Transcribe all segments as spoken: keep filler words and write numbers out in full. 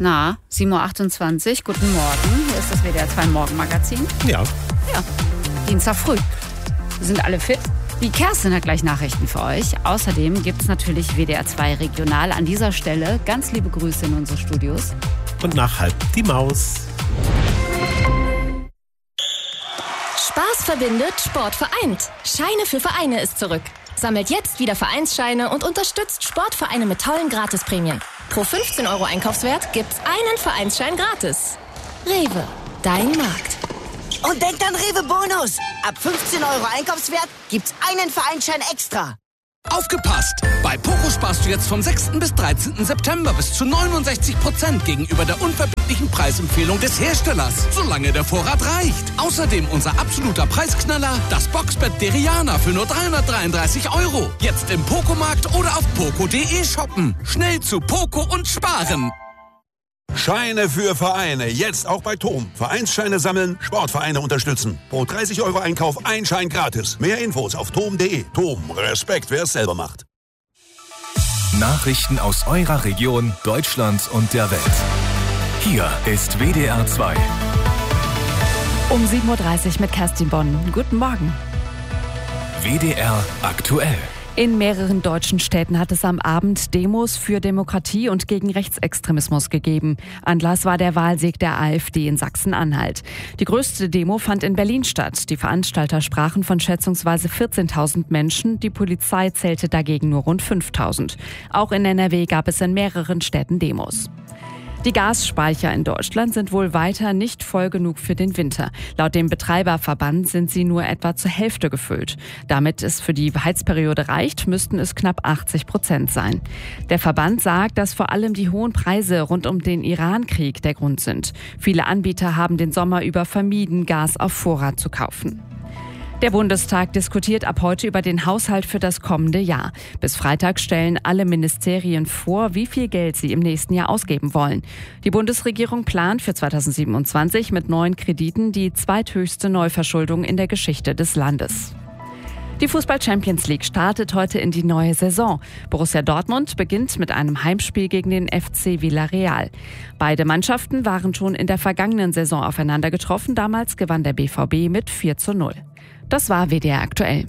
Na, sieben Uhr achtundzwanzig, guten Morgen. Hier ist das W D R zwei Morgenmagazin. Ja. Ja, Dienstag früh. Sind alle fit? Die Kerstin hat gleich Nachrichten für euch. Außerdem gibt es natürlich W D R zwei Regional. An dieser Stelle ganz liebe Grüße in unsere Studios. Und nach halb die Maus. Spaß verbindet, Sport vereint. Scheine für Vereine ist zurück. Sammelt jetzt wieder Vereinsscheine und unterstützt Sportvereine mit tollen Gratisprämien. Pro fünfzehn Euro Einkaufswert gibt's einen Vereinsschein gratis. Rewe, dein Markt. Und denkt an Rewe Bonus. Ab fünfzehn Euro Einkaufswert gibt's einen Vereinsschein extra. Aufgepasst! Bei Poco sparst du jetzt vom sechsten bis dreizehnten September bis zu neunundsechzig Prozent gegenüber der unverbindlichen Preisempfehlung des Herstellers, solange der Vorrat reicht. Außerdem unser absoluter Preisknaller, das Boxbett Deriana für nur dreihundertdreiunddreißig Euro. Jetzt im Poco-Markt oder auf poco punkt de shoppen. Schnell zu Poco und sparen! Scheine für Vereine, jetzt auch bei T O M. Vereinsscheine sammeln, Sportvereine unterstützen. Pro dreißig Euro Einkauf ein Schein gratis. Mehr Infos auf tom punkt de. T O M, Respekt, wer es selber macht. Nachrichten aus eurer Region, Deutschland und der Welt. Hier ist W D R zwei. Um sieben Uhr dreißig mit Kerstin Bonn. Guten Morgen. W D R aktuell. In mehreren deutschen Städten hat es am Abend Demos für Demokratie und gegen Rechtsextremismus gegeben. Anlass war der Wahlsieg der AfD in Sachsen-Anhalt. Die größte Demo fand in Berlin statt. Die Veranstalter sprachen von schätzungsweise vierzehntausend Menschen. Die Polizei zählte dagegen nur rund fünftausend. Auch in N R W gab es in mehreren Städten Demos. Die Gasspeicher in Deutschland sind wohl weiter nicht voll genug für den Winter. Laut dem Betreiberverband sind sie nur etwa zur Hälfte gefüllt. Damit es für die Heizperiode reicht, müssten es knapp achtzig Prozent sein. Der Verband sagt, dass vor allem die hohen Preise rund um den Iran-Krieg der Grund sind. Viele Anbieter haben den Sommer über vermieden, Gas auf Vorrat zu kaufen. Der Bundestag diskutiert ab heute über den Haushalt für das kommende Jahr. Bis Freitag stellen alle Ministerien vor, wie viel Geld sie im nächsten Jahr ausgeben wollen. Die Bundesregierung plant für zweitausendsiebenundzwanzig mit neuen Krediten die zweithöchste Neuverschuldung in der Geschichte des Landes. Die Fußball-Champions League startet heute in die neue Saison. Borussia Dortmund beginnt mit einem Heimspiel gegen den F C Villarreal. Beide Mannschaften waren schon in der vergangenen Saison aufeinander getroffen. Damals gewann der B V B mit vier zu null. Das war W D R aktuell.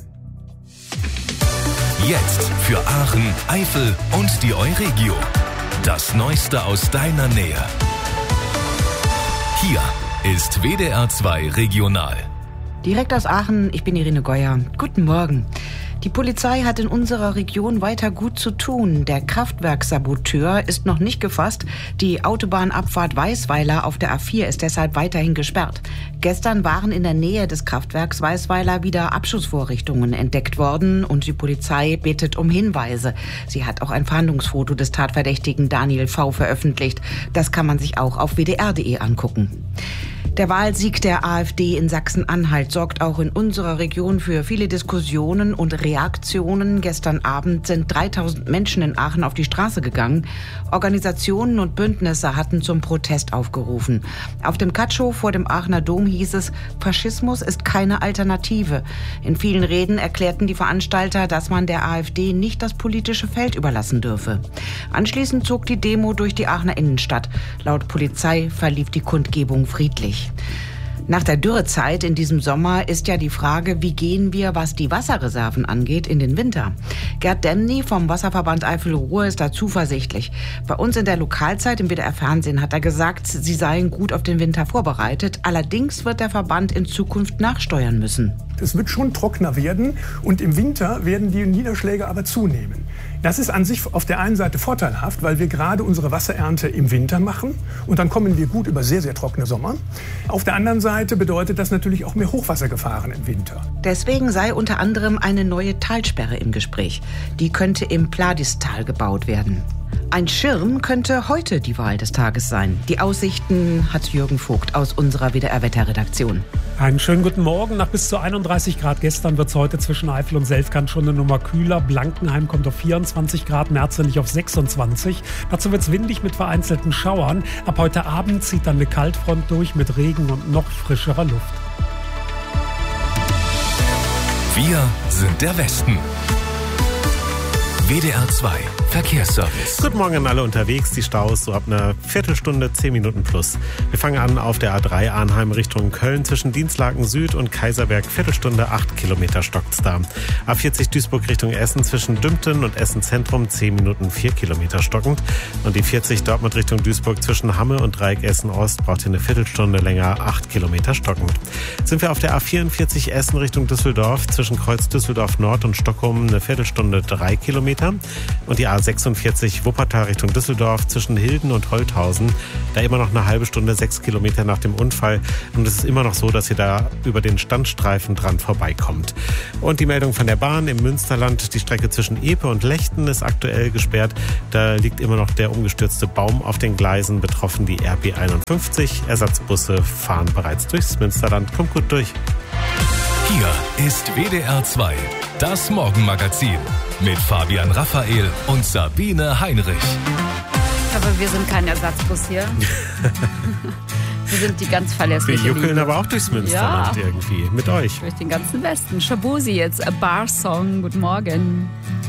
Jetzt für Aachen, Eifel und die Euregio. Das Neueste aus deiner Nähe. Hier ist W D R zwei Regional. Direkt aus Aachen, ich bin Irene Geuer. Guten Morgen. Die Polizei hat in unserer Region weiter gut zu tun. Der Kraftwerkssaboteur ist noch nicht gefasst. Die Autobahnabfahrt Weißweiler auf der A vier ist deshalb weiterhin gesperrt. Gestern waren in der Nähe des Kraftwerks Weißweiler wieder Abschussvorrichtungen entdeckt worden und die Polizei bittet um Hinweise. Sie hat auch ein Fahndungsfoto des Tatverdächtigen Daniel V. veröffentlicht. Das kann man sich auch auf w d r punkt de angucken. Der Wahlsieg der AfD in Sachsen-Anhalt sorgt auch in unserer Region für viele Diskussionen und Reaktionen. Gestern Abend sind dreitausend Menschen in Aachen auf die Straße gegangen. Organisationen und Bündnisse hatten zum Protest aufgerufen. Auf dem Katschow vor dem Aachener Dom hieß es, Faschismus ist keine Alternative. In vielen Reden erklärten die Veranstalter, dass man der AfD nicht das politische Feld überlassen dürfe. Anschließend zog die Demo durch die Aachener Innenstadt. Laut Polizei verlief die Kundgebung friedlich. Nach der Dürrezeit in diesem Sommer ist ja die Frage, wie gehen wir, was die Wasserreserven angeht, in den Winter? Gerd Demny vom Wasserverband Eifel-Ruhr ist da zuversichtlich. Bei uns in der Lokalzeit im W D R-Fernsehen hat er gesagt, sie seien gut auf den Winter vorbereitet. Allerdings wird der Verband in Zukunft nachsteuern müssen. Es wird schon trockener werden und im Winter werden die Niederschläge aber zunehmen. Das ist an sich auf der einen Seite vorteilhaft, weil wir gerade unsere Wasserernte im Winter machen und dann kommen wir gut über sehr, sehr trockene Sommer. Auf der anderen Seite bedeutet das natürlich auch mehr Hochwassergefahren im Winter. Deswegen sei unter anderem eine neue Talsperre im Gespräch. Die könnte im Pladistal gebaut werden. Ein Schirm könnte heute die Wahl des Tages sein. Die Aussichten hat Jürgen Vogt aus unserer W D R-Wetterredaktion. Einen schönen guten Morgen. Nach bis zu einunddreißig Grad gestern wird es heute zwischen Eifel und Selfkant schon eine Nummer kühler. Blankenheim kommt auf vierundzwanzig Grad, Merzenich auf sechsundzwanzig. Dazu wird es windig mit vereinzelten Schauern. Ab heute Abend zieht dann eine Kaltfront durch mit Regen und noch frischerer Luft. Wir sind der Westen. W D R zwei Verkehrsservice. Guten Morgen an alle unterwegs. Die Staus so ab einer Viertelstunde, zehn Minuten plus. Wir fangen an auf der A drei Arnheim Richtung Köln zwischen Dienstlaken Süd und Kaiserberg. Viertelstunde, acht Kilometer stockt's da. A vierzig Duisburg Richtung Essen zwischen Dümpten und Essen Zentrum, zehn Minuten, vier Kilometer stockend. Und die vierzig Dortmund Richtung Duisburg zwischen Hamme und Dreieck Essen Ost braucht ihr eine Viertelstunde länger, acht Kilometer stockend. Sind wir auf der A vierundvierzig Essen Richtung Düsseldorf zwischen Kreuz Düsseldorf Nord und Stockholm eine Viertelstunde, drei Kilometer. Und die A sechsundvierzig Wuppertal Richtung Düsseldorf zwischen Hilden und Holthausen, da immer noch eine halbe Stunde, sechs Kilometer nach dem Unfall. Und es ist immer noch so, dass ihr da über den Standstreifen dran vorbeikommt. Und die Meldung von der Bahn im Münsterland, die Strecke zwischen Epe und Lechten ist aktuell gesperrt. Da liegt immer noch der umgestürzte Baum auf den Gleisen, betroffen die R B einundfünfzig. Ersatzbusse fahren bereits durchs Münsterland. Kommt gut durch. Hier ist W D R zwei, das Morgenmagazin mit Fabian Raphael und Sabine Heinrich. Aber wir sind kein Ersatzbus hier. Wir sind die ganz verlässliche Wir juckeln Liebe. aber auch durchs Münsterland Ja. irgendwie mit euch. Durch den ganzen Westen. Shabuzi jetzt, a Bar Song. Guten Morgen.